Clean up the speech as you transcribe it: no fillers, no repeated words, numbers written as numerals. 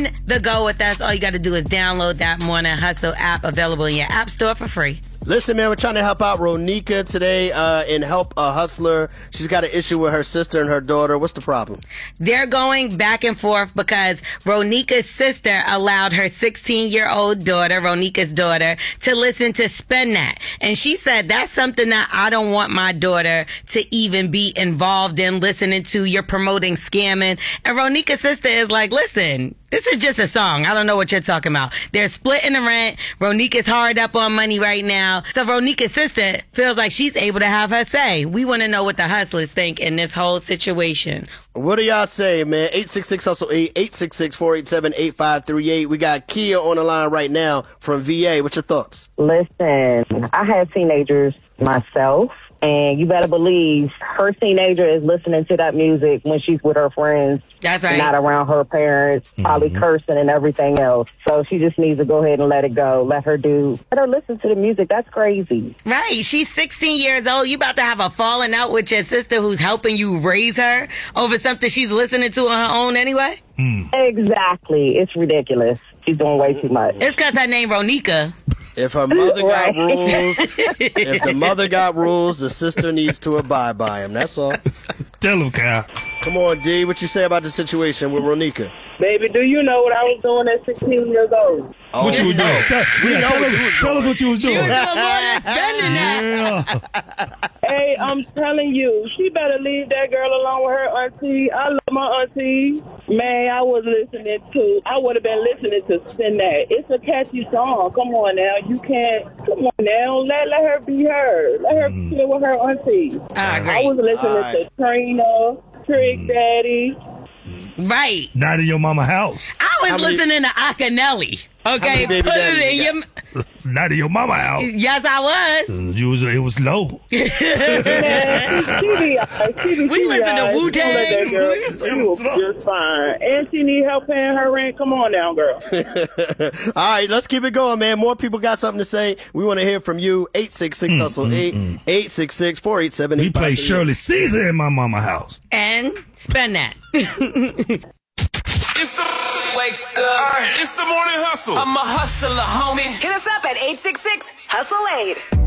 on the go with us. All you got to do is download that Morning Hustle app, available in your app store for free. Listen, man, we're trying to help out Ronika today and help a hustler. She's got an issue with her sister and her daughter. What's the problem? They're going back and forth because Ronika's sister allowed her 16-year-old daughter, Ronika's daughter, to listen to Spin That. And she said, that's something that I don't want my daughter to even be involved in listening to. You're promoting scamming. And Ronika's sister is like, listen, this is just a song. I don't know what you're talking about. They're splitting the rent. Ronika's hard up on money right now. So Ronika's sister feels like she's able to have her say. We want to know what the hustlers think in this whole situation. What do y'all say, man? 866-HUSTLE-8, 866-487-8538. We got Kia on the line right now from VA. What's your thoughts? Listen, I have teenagers myself, and you better believe her teenager is listening to that music when she's with her friends. That's right. Not around her parents, probably cursing and everything else. So she just needs to go ahead and let it go. Let her listen to the music. That's crazy. Right. She's 16 years old. You about to have a falling out with your sister who's helping you raise her over something she's listening to on her own anyway? Exactly. It's ridiculous. She's doing way too much. It's because her name Ronika. If her mother got rules, if the mother got rules, the sister needs to abide by them. That's all. Tell him, Kyle. Come on, D. What you say about the situation with Ronika? Baby, do you know what I was doing at 16 years old? Oh, What you was doing? Tell us what you was doing. She was doing more than spending that. Hey, I'm telling you, she better leave that girl alone with her auntie. I love my auntie. Man, I would have been listening to Spin That. It's a catchy song. Come on now. You can't. Come on now. Let her be her. Let her chill with her auntie. I agree. I was listening to Trina, Trick Daddy. Right. Not in your mama house. I was listening to Akinelli. Okay, baby put daddies it in you your... Not in your mama house. Yes, I was. It was low. Man, We listen to Wu-Tang. You was just fine. And she need help paying her rent. Come on now, girl. All right, let's keep it going, man. More people got something to say. We want to hear from you. 866-HUSTLE-8, 866-487-8538. We play Shirley Caesar in my mama house. And Spin That. It's the wake up. It's the Morning Hustle. I'm a hustler, homie. Hit us up at 866-HUSTLE-8.